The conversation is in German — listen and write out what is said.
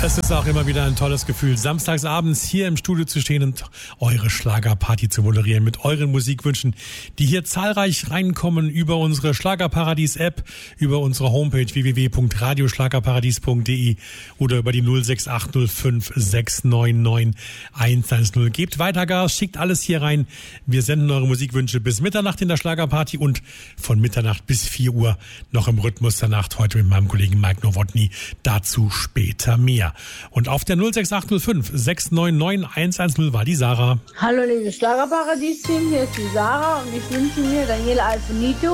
Das ist auch immer wieder ein tolles Gefühl, samstagsabends hier im Studio zu stehen und eure Schlagerparty zu moderieren mit euren Musikwünschen, die hier zahlreich reinkommen über unsere Schlagerparadies-App, über unsere Homepage www.radioschlagerparadies.de oder über die 06805 699 110. Gebt weiter Gas, schickt alles hier rein. Wir senden eure Musikwünsche bis Mitternacht in der Schlagerparty und von Mitternacht bis 4 Uhr noch im Rhythmus der Nacht. Heute mit meinem Kollegen Mike Nowotny. Dazu später mehr. Und auf der 06805 699 110 war die Sarah. Hallo liebe Schlagerparadies-Team, hier ist die Sarah und ich wünsche mir Daniela Alfonito